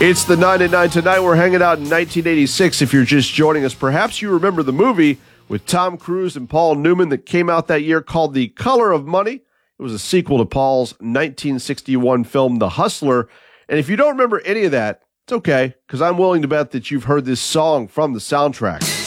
It's the 9 at 9 tonight. We're hanging out in 1986. If you're just joining us, perhaps you remember the movie with Tom Cruise and Paul Newman that came out that year called The Color of Money. It was a sequel to Paul's 1961 film, The Hustler. And if you don't remember any of that, it's okay, because I'm willing to bet that you've heard this song from the soundtrack.